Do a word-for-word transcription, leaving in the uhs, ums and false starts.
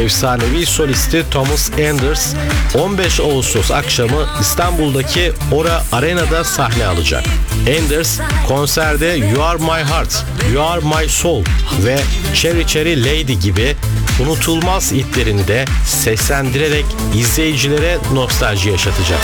Efsanevi solisti Thomas Enders on beş Ağustos akşamı İstanbul'daki Ora Arena'da sahne alacak. Enders konserde You Are My Heart, You Are My Soul ve Cherry Cherry Lady gibi unutulmaz hitlerini de seslendirerek izleyicilere nostalji yaşatacak.